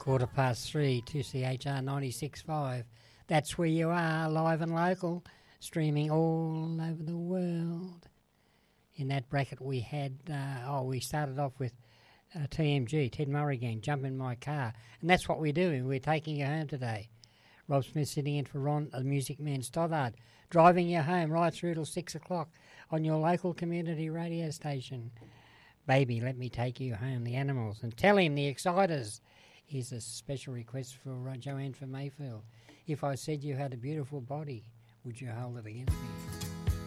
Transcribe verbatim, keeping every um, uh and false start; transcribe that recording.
Quarter past three, two C H R ninety-six point five. That's where you are, live and local, streaming all over the world. In that bracket we had, uh, oh, we started off with uh, T M G, Ted Murray Gang, Jump in My Car. And that's what we're doing. We're taking you home today. Rob Smith sitting in for Ron, the Music Man Stoddard, driving you home right through till six o'clock on your local community radio station. Baby, let me take you home, the Animals. And tell him, the Exciters. Here's a special request for uh, Joanne from Mayfield. If I said you had a beautiful body, would you hold it against me?